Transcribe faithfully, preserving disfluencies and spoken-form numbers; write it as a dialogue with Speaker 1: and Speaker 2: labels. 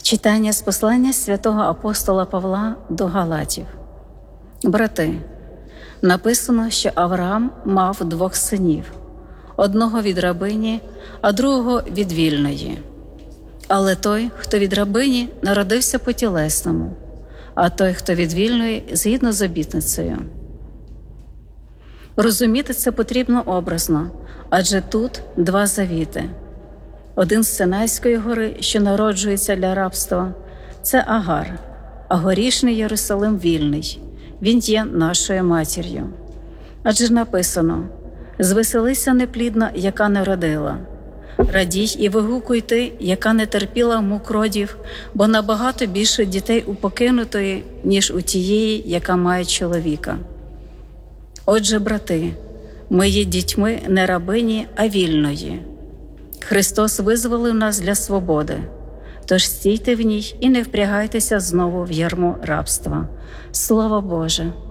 Speaker 1: Читання з послання святого апостола Павла до Галатів. Брати, написано, що Авраам мав двох синів, одного від рабині, а другого від вільної. Але той, хто від рабині, народився по тілесному, а той, хто від вільної, згідно з обітницею. Розуміти це потрібно образно, адже тут два завіти. Один з Синайської гори, що народжується для рабства, це Агар, а горішний Єрусалим вільний, він є нашою матір'ю. Адже написано: «Звеселися неплідна, яка не родила, радій і вигукуй ти, яка не терпіла мук родів, бо набагато більше дітей у покинутої, ніж у тієї, яка має чоловіка». Отже, брати, ми є дітьми не рабині, а вільної. Христос визволив нас для свободи, тож стійте в ній і не впрягайтеся знову в ярмо рабства. Слава Боже!